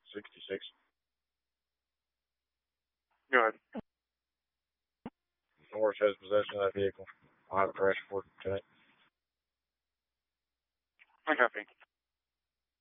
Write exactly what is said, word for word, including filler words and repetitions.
sixty-six. Go ahead. Norris has possession of that vehicle. I'll have a crash report tonight. I copy.